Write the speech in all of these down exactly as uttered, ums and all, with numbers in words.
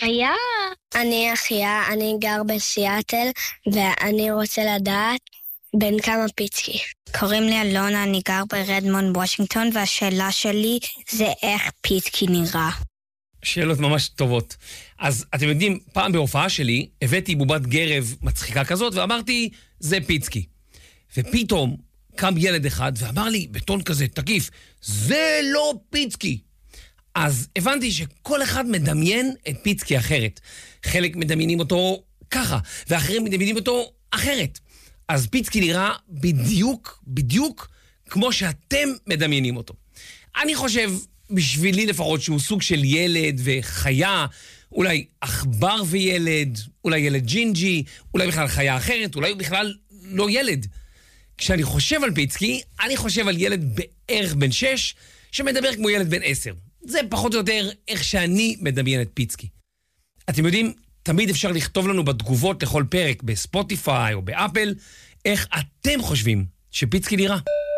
אחיה. אני אחיה, אני גר בסיאטל, ואני רוצה לדעת בין כמה פיצקי. קוראים לי אלונה, אני גר ברדמונד, וושינגטון, והשאלה שלי זה איך פיצקי נראה. שאלות ממש טובות. אז אתם יודעים, פעם בהופעה שלי, הבאתי בובת גרב מצחיקה כזאת, ואמרתי, זה פיצקי. ופתאום קם ילד אחד ואמר לי, בטון כזה תקיף, זה לא פיצקי. אז הבנתי שכל אחד מדמיין את פיצקי אחרת. חלק מדמיינים אותו ככה, ואחרים מדמיינים אותו אחרת. אז פיצקי נראה בדיוק, בדיוק, כמו שאתם מדמיינים אותו. אני חושב, בשבילי לפחות, שהוא סוג של ילד וחיה, אולי עכבר וילד, אולי ילד ג'ינג'י, אולי בכלל חיה אחרת, אולי בכלל לא ילד. כשאני חושב על פיצקי, אני חושב על ילד בערך בן שש, שמדבר כמו ילד בן עשר. זה פחות או יותר איך שאני מדמיין את פיצקי. אתם יודעים, תמיד אפשר לכתוב לנו בתגובות לכל פרק, בספוטיפיי או באפל, איך אתם חושבים שפיצקי נראה.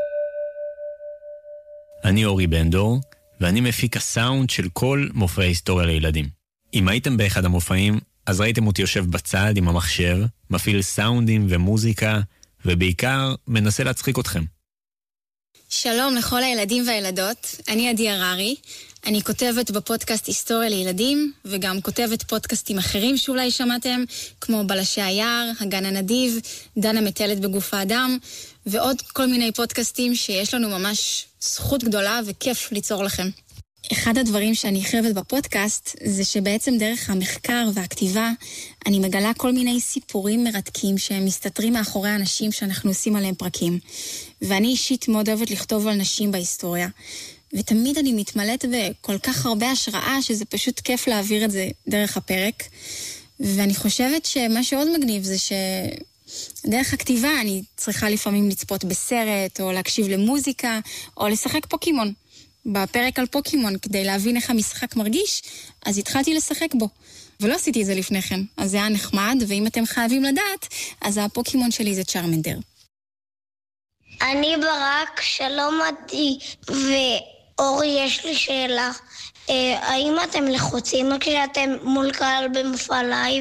אני אורי בנדור, ואני מפיק הסאונד של כל מופעי היסטוריה לילדים. אם הייתם באחד המופעים, אז ראיתם אותי יושב בצד עם המחשב, מפעיל סאונדים ומוזיקה, ובעיקר מנסה להצחיק אתכם. שלום לכל הילדים והילדות, אני עדי הררי, אני כותבת בפודקאסט היסטוריה לילדים, וגם כותבת פודקאסטים אחרים שאולי שמעתם, כמו בלשי היער, הגן הנדיב, דנה מטלת בגוף האדם, ועוד כל מיני פודקאסטים שיש לנו ממש זכות גדולה וכיף ליצור לכם. אחד הדברים שאני חייבת בפודקאסט זה שבעצם דרך המחקר והכתיבה אני מגלה כל מיני סיפורים מרתקים שהם מסתתרים מאחורי האנשים שאנחנו עושים עליהם פרקים. ואני אישית מאוד אוהבת לכתוב על נשים בהיסטוריה. ותמיד אני מתמלאת בכל כך הרבה השראה שזה פשוט כיף להעביר את זה דרך הפרק. ואני חושבת שמה שעוד מגניב זה שדרך הכתיבה אני צריכה לפעמים לצפות בסרט או להקשיב למוזיקה או לשחק פוקימון. בפרק על פוקימון, כדי להבין איך המשחק מרגיש, אז התחלתי לשחק בו. ולא עשיתי את זה לפני כן. אז זה היה נחמד, ואם אתם חייבים לדעת, אז הפוקימון שלי זה צ'רמנדר. אני ברק, שלום עדי, ואורי, יש לי שאלה. אה, האם אתם לחוצים כשאתם מול קהל במופע לייב?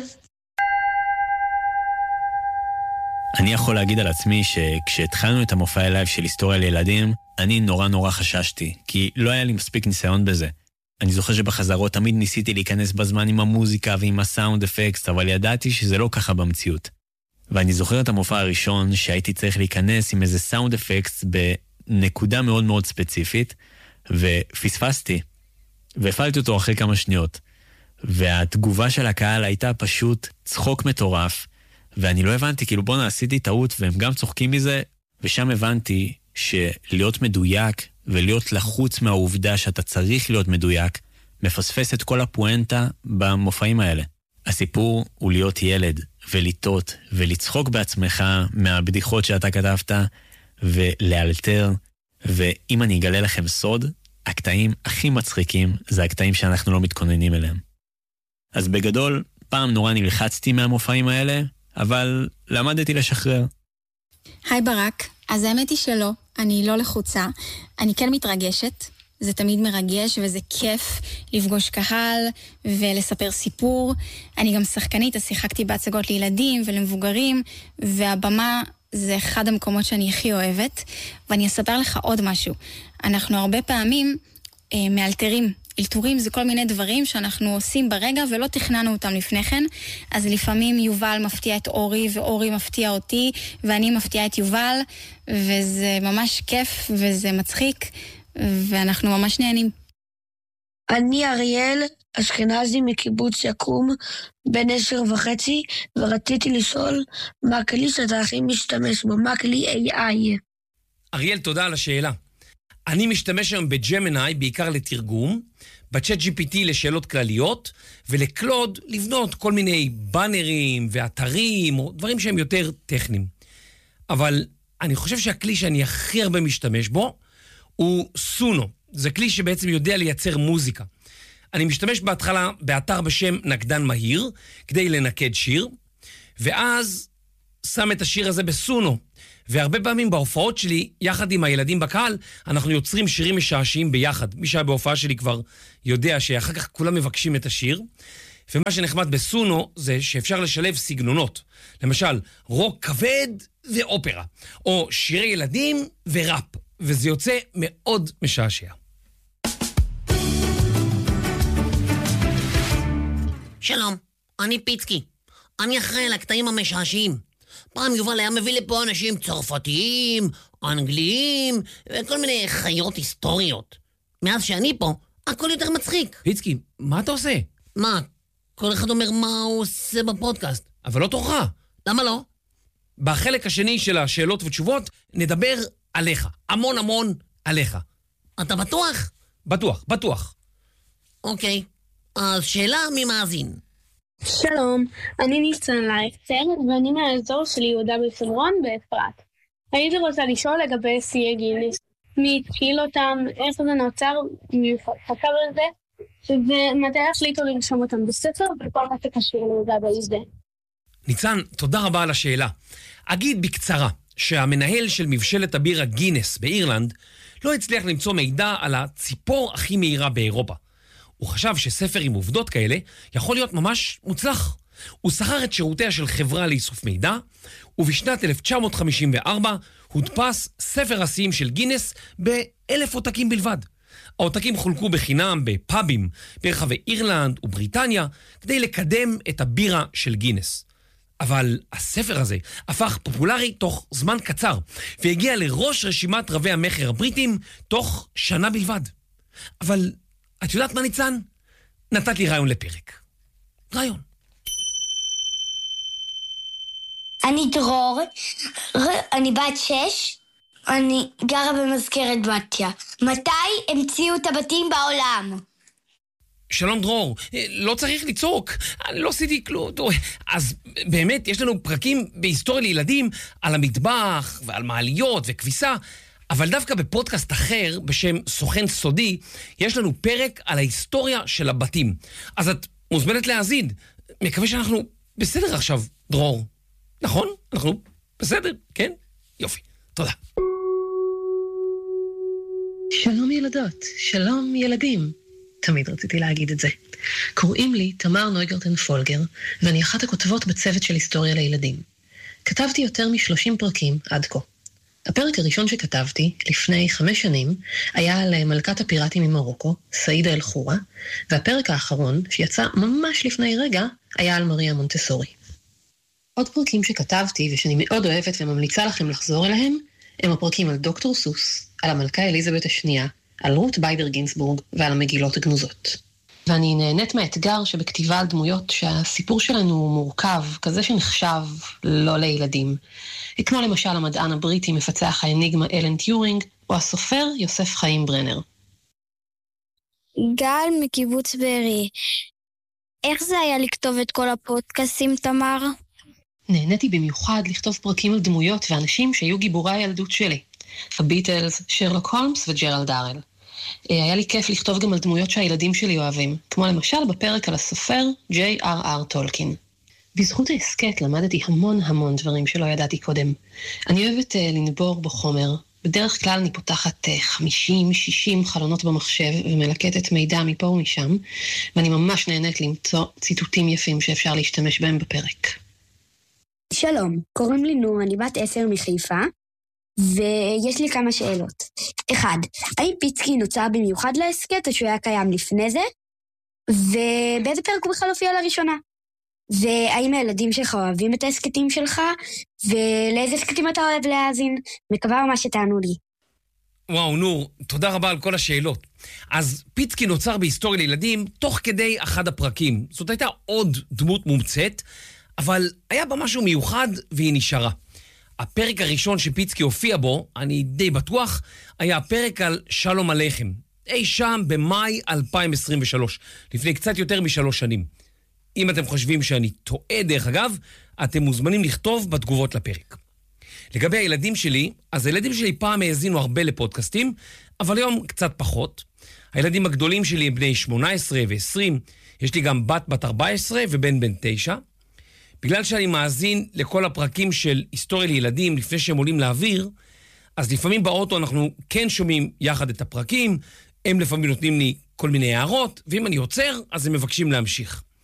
אני יכול להגיד על עצמי שכשהתחלנו את המופע לייב של היסטוריה לילדים, אני נורא נורא חששתי, כי לא היה לי מספיק ניסיון בזה. אני זוכר שבחזרות תמיד ניסיתי להיכנס בזמן עם המוזיקה ועם הסאונד אפקט, אבל ידעתי שזה לא ככה במציאות. ואני זוכר את המופע הראשון שהייתי צריך להיכנס עם איזה סאונד אפקט בנקודה מאוד מאוד ספציפית, ופספסתי. והפעלתי אותו אחרי כמה שניות. והתגובה של הקהל הייתה פשוט צחוק מטורף, ואני לא הבנתי, כאילו בוא נעשיתי טעות והם גם צוחקים מזה, ושם הבנתי שלהיות מדויק ולהיות לחוץ מהעובדה שאתה צריך להיות מדויק, מפספס את כל הפואנטה במופעים האלה. הסיפור הוא להיות ילד ולטעות ולצחוק בעצמך מהבדיחות שאתה כתבת ולאלתר, ואם אני אגלה לכם סוד, הקטעים הכי מצחיקים זה הקטעים שאנחנו לא מתכוננים אליהם. אז בגדול, פעם נורא נלחצתי מהמופעים האלה, אבל למדתי לשחרר. היי ברק, אז האמת היא שלא, אני לא לחוצה, אני כן מתרגשת, זה תמיד מרגש וזה כיף לפגוש קהל ולספר סיפור. אני גם שחקנית, אז שיחקתי בהצגות לילדים ולמבוגרים, והבמה זה אחד המקומות שאני הכי אוהבת, ואני אספר לך עוד משהו. אנחנו הרבה פעמים אה, מאלתרים. אלתורים זה כל מיני דברים שאנחנו עושים ברגע ולא תכננו אותם לפני כן, אז לפעמים יובל מפתיע את אורי ואורי מפתיע אותי ואני מפתיעה את יובל, וזה ממש כיף וזה מצחיק ואנחנו ממש נהנים. אני אריאל, אשכנזי מקיבוץ יקום, בן עשר וחצי, ורציתי לשאול מה הכלי שאתה הכי משתמש בו, מה הכלי איי איי? אריאל, תודה על השאלה. אני משתמש היום בג'מיני בעיקר לתרגום, בצ'אט ג'י פי טי לשאלות כלליות, ולקלוד לבנות כל מיני בנרים ואתרים, או דברים שהם יותר טכניים. אבל אני חושב שהכלי שאני הכי הרבה משתמש בו, הוא סונו. זה כלי שבעצם יודע לייצר מוזיקה. אני משתמש בהתחלה באתר בשם נקדן מהיר, כדי לנקד שיר, ואז שם את השיר הזה בסונו. והרבה פעמים בהופעות שלי, יחד עם הילדים בקהל, אנחנו יוצרים שירים משעשעים ביחד. מי שהיה בהופעה שלי כבר יודע שאחר כך כולם מבקשים את השיר. ומה שנחמד בסונו זה שאפשר לשלב סגנונות. למשל, רוק כבד ואופרה, או שירי ילדים וראפ, וזה יוצא מאוד משעשע. שלום, אני פיצקי. אני אחראי לקטעים המשעשעים. פעם יובל היה מביא לפה אנשים צרפתיים, אנגליים, וכל מיני חיות היסטוריות. מאז שאני פה, הכל יותר מצחיק. פיצקי, מה אתה עושה? מה? כל אחד אומר מה הוא עושה בפודקאסט. אבל לא תורך. למה לא? בחלק השני של השאלות ותשובות נדבר עליך. המון המון עליך. אתה בטוח? בטוח, בטוח. אוקיי. אז שאלה מי מאזין. שלום, אני ניצן לייכטר, ואני מהאזור של יהודה ושומרון באפרת. הייתי רוצה לשאול לגבי שיאי גינס. מי התחיל אותם, איך זה נוצר, מי חקר על זה, ומתי החליטו לרשום אותם בספר, וכל מה שקשור ליהודה בזה. ניצן, תודה רבה על השאלה. אגיד בקצרה שהמנהל של מבשלת הבירה גינס באירלנד לא הצליח למצוא מידע על הציפור הכי מהירה באירופה. הוא חשב שספר עם עובדות כאלה יכול להיות ממש מוצלח. הוא שכר את שירותיה של חברה לאיסוף מידע, ובשנת אלף תשע מאות חמישים וארבע הודפס ספר השיאים של גינס באלף עותקים בלבד. העותקים חולקו בחינם בפאבים ברחבי אירלנד ובריטניה כדי לקדם את הבירה של גינס. אבל הספר הזה הפך פופולרי תוך זמן קצר, והגיע לראש רשימת רבי המחר הבריטים תוך שנה בלבד. אבל את יודעת מה ניצן? נתת לי רעיון לפרק. רעיון. אני דרור, אני בת שש, אני גרה במזכרת בתיה. מתי המציאו את הבתים בעולם? שלום דרור, לא צריך לצעוק, אני לא עשיתי כלום. אז באמת יש לנו פרקים בהיסטוריה לילדים על המטבח ועל מעליות וכביסה, אבל דווקא בפודקאסט אחר בשם סוכן סודי, יש לנו פרק על ההיסטוריה של הבתים. אז את מוזמנת להאזין. מקווה שאנחנו בסדר עכשיו, דרור. נכון? אנחנו בסדר, כן? יופי, תודה. שלום ילדות, שלום ילדים. תמיד רציתי להגיד את זה. קוראים לי תמר נויגרטן פולגר, ואני אחת הכותבות בצוות של היסטוריה לילדים. כתבתי יותר משלושים פרקים עד כה. הפרק הראשון שכתבתי, לפני חמש שנים, היה על מלכת הפיראטים ממרוקו, סעידה אל-חורה, והפרק האחרון, שיצא ממש לפני רגע, היה על מריה מונטסורי. עוד פרקים שכתבתי ושאני מאוד אוהבת וממליצה לכם לחזור אליהם, הם הפרקים על דוקטור סוס, על המלכה אליזבת השנייה, על רות ביידר גינסבורג ועל המגילות הגנוזות. ואני נהנית מהאתגר שבכתיבה על דמויות שהסיפור שלנו הוא מורכב, כזה שנחשב לא לילדים. כמו למשל המדען הבריטי מפצח האניגמה אלן טיורינג, או הסופר יוסף חיים ברנר. גל מקיבוץ בארי, איך זה היה לכתוב את כל הפודקאסטים, תמר? נהניתי במיוחד לכתוב פרקים על דמויות ואנשים שהיו גיבורי הילדות שלי. הביטלס, שרלוק הולמס וג'רלד דארל. היה לי כיף לכתוב גם על דמויות שהילדים שלי אוהבים, כמו למשל בפרק על הסופר ג'יי אר אר טולקין. בזכות העסקת למדתי המון המון דברים שלא ידעתי קודם. אני אוהבת uh, לנבור בחומר. בדרך כלל אני פותחת uh, חמישים שישים חלונות במחשב ומלקטת מידע מפה ומשם, ואני ממש נהנית למצוא ציטוטים יפים שאפשר להשתמש בהם בפרק. שלום, קוראים לי נור, אני בת עשר מחיפה, ויש לי כמה שאלות. אחד, האם פיצקי נוצר במיוחד לעסקת, או שהוא היה קיים לפני זה? ובאיזה פרק הוא בכלל הופיע לראשונה? והאם הילדים שלך אוהבים את העסקתים שלך? ולאיזה עסקתים אתה אוהב להאזין? מקווה ממש שתענו לי. וואו, נור, תודה רבה על כל השאלות. אז פיצקי נוצר בהיסטוריה לילדים תוך כדי אחד הפרקים. זאת הייתה עוד דמות מומצאת, אבל היה בה משהו מיוחד והיא נשארה. הפרק הראשון שפיצקי הופיע בו, אני די בטוח, היה הפרק על שלום עליכם. אי שם במאי אלפיים עשרים ושלוש, לפני קצת יותר משלוש שנים. אם אתם חושבים שאני טועה דרך אגב, אתם מוזמנים לכתוב בתגובות לפרק. לגבי הילדים שלי, אז הילדים שלי פעם האזינו הרבה לפודקאסטים, אבל היום קצת פחות. הילדים הגדולים שלי הם בני שמונה עשרה ועשרים, יש לי גם בת בת ארבע עשרה ובן בן תשע. בגלל שאני מאזין לכל הפרקים של היסטוריה לילדים לפני שהם עולים לאוויר, אז לפעמים באוטו אנחנו כן שומעים יחד את הפרקים, הם לפעמים נותנים לי כל מיני הערות, ואם אני עוצר, אז הם מבקשים להמשיך.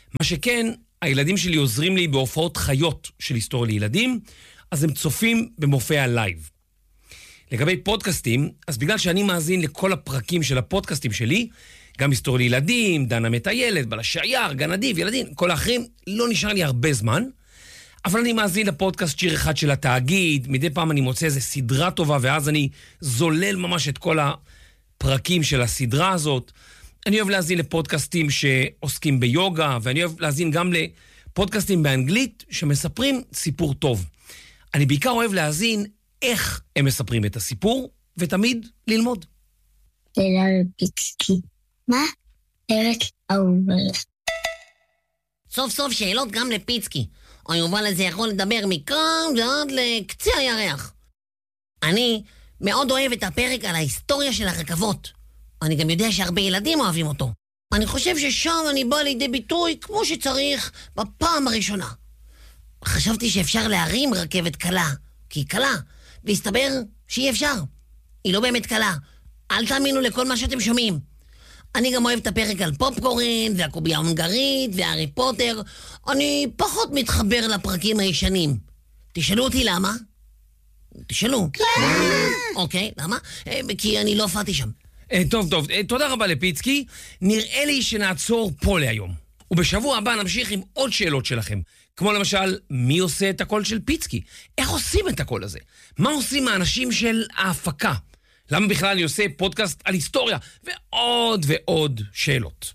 מה שכן, הילדים שלי עוזרים לי בהופעות חיות של היסטוריה לילדים, אז הם צופים במופעי הלייב. לגבי פודקאסטים, אז בגלל שאני מאזין לכל הפרקים של הפודקאסטים שלי, גם היסטוריה לילדים, דנה מטיילת, בלשי היער, גן אדיב, ילדים, כל האחרים, לא נשאר לי הרבה זמן, אבל אני מאזין לפודקאסט שיר אחד של התאגיד, מדי פעם אני מוצא איזו סדרה טובה, ואז אני זולל ממש את כל הפרקים של הסדרה הזאת. אני אוהב להאזין לפודקאסטים שעוסקים ביוגה, ואני אוהב להאזין גם לפודקאסטים באנגלית שמספרים סיפור טוב. אני בעיקר אוהב להאזין איך הם מספרים את הסיפור, ותמיד ללמוד. שאלה לפיצקי. מה? ארץ אהובה. סוף סוף שאלות גם לפיצקי. היובל הזה יכול לדבר מכאן ועד לקצה הירח. אני מאוד אוהב את הפרק על ההיסטוריה של הרכבות. אני גם יודע שהרבה ילדים אוהבים אותו. אני חושב ששם אני בא לידי ביטוי כמו שצריך בפעם הראשונה. חשבתי שאפשר להרים רכבת קלה, כי היא קלה, והסתבר שאי אפשר. היא לא באמת קלה. אל תאמינו לכל מה שאתם שומעים. אני גם אוהב את הפרק על פופקורן, והקובייה ההונגרית, והארי פוטר. אני פחות מתחבר לפרקים הישנים. תשאלו אותי למה? תשאלו. כן. אוקיי, למה? כי אני לא הופעתי שם. טוב, טוב, תודה רבה לפיצקי. נראה לי שנעצור פה להיום. ובשבוע הבא נמשיך עם עוד שאלות שלכם. כמו למשל, מי עושה את הקול של פיצקי? איך עושים את הקול הזה? מה עושים האנשים של ההפקה? למה בכלל אני עושה פודקאסט על היסטוריה? ועוד ועוד שאלות.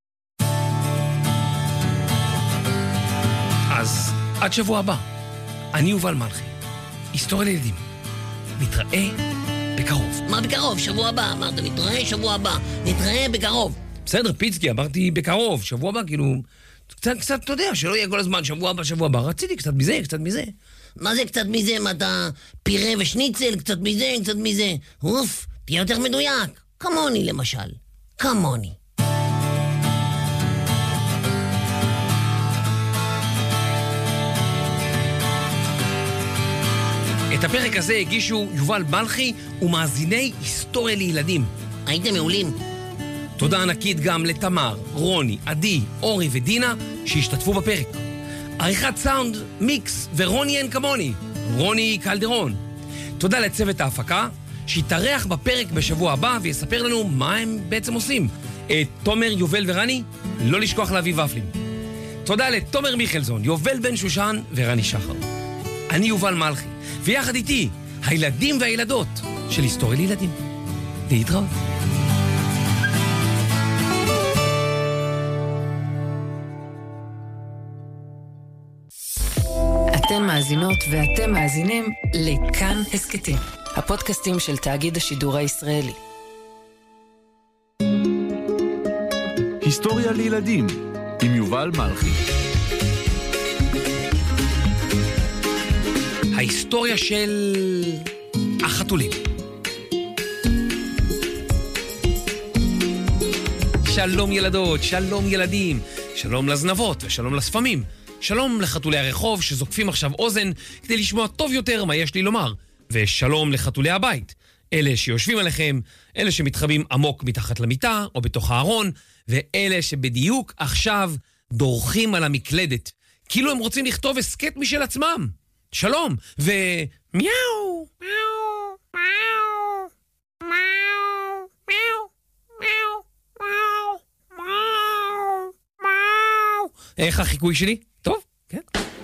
אז עד שבוע הבא, אני יובל מלכי, היסטוריה לילדים. נתראה בקרוב. מה בקרוב? שבוע הבא. אמרת, נתראה שבוע הבא. נתראה בקרוב. בסדר, פיצקי, אמרתי בקרוב. שבוע הבא, כאילו, קצת, קצת, אתה יודע, שלא יהיה כל הזמן, שבוע הבא, שבוע הבא. רציתי קצת מזה, קצת מזה. מה זה קצת מזה? מה אתה פירה ושניצל? קצת מזה, קצת מזה. אוף, תהיה יותר מדויק. כמוני למשל. כמוני. את הפרק הזה הגישו יובל מלכי ומאזיני היסטוריה לילדים. הייתם מעולים. תודה ענקית גם לתמר, רוני, עדי, אורי ודינה שהשתתפו בפרק. עריכת סאונד, מיקס ורוני אין כמוני, רוני קלדרון. תודה לצוות ההפקה שיתארח בפרק בשבוע הבא ויספר לנו מה הם בעצם עושים. את תומר, יובל ורני, לא לשכוח להביא ופלים. תודה לתומר מיכלזון, יובל בן שושן ורני שחר. אני יובל מלכי, ויחד איתי, הילדים והילדות של היסטוריה לילדים. להתראות. אתן מאזינות ואתם מאזינים לכאן הסקטים, הפודקאסטים של תאגיד השידור הישראלי. היסטוריה לילדים עם יובל מלכי. ההיסטוריה של החתולים. שלום ילדות, שלום ילדים, שלום לזנבות ושלום לספמים. שלום לחתולי הרחוב שזוקפים עכשיו אוזן כדי לשמוע טוב יותר מה יש לי לומר. ושלום לחתולי הבית, אלה שיושבים עליכם, אלה שמתחבאים עמוק מתחת למיטה או בתוך הארון, ואלה שבדיוק עכשיו דורכים על המקלדת, כאילו הם רוצים לכתוב הסקט משל עצמם. שלום, ומיאו, מיאו, מיאו, מיאו, מיאו, מיאו, מיאו, מיאו, מיאו. איך החיקוי שלי? טוב, כן.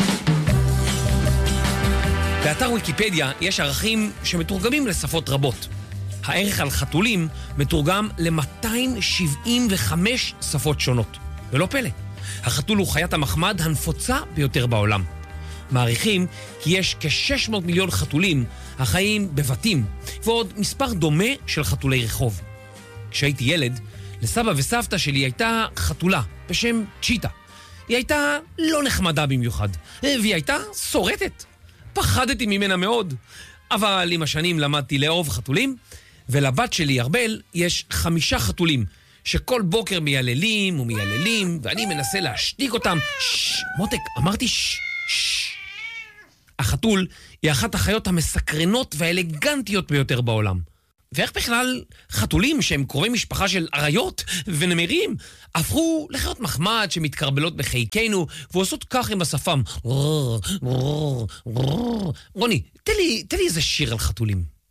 באתר ויקיפדיה יש ערכים שמתורגמים לשפות רבות. הערך על חתולים מתורגם ל-מאתיים שבעים וחמש שפות שונות. ולא פלא, החתול הוא חיית המחמד הנפוצה ביותר בעולם. מעריכים כי יש כ-שש מאות מיליון חתולים החיים בבתים, ועוד מספר דומה של חתולי רחוב. כשהייתי ילד, לסבא וסבתא שלי הייתה חתולה בשם צ'יטה. היא הייתה לא נחמדה במיוחד, והיא הייתה סורטת. פחדתי ממנה מאוד, אבל עם השנים למדתי לאהוב חתולים, ולבת שלי, ארבל, יש חמישה חתולים, שכל בוקר מייללים ומייללים, ואני מנסה להשתיק אותם. שש, מותק, אמרתי שש, שש. החתול היא אחת החיות המסקרנות והאלגנטיות ביותר בעולם. ואיך בכלל חתולים שהם קרובי משפחה של אריות ונמרים הפכו לחיות מחמד שמתקרבלות בחיקנו ועושות כך עם השפם. רוני, תן לי, תן לי איזה שיר על חתולים.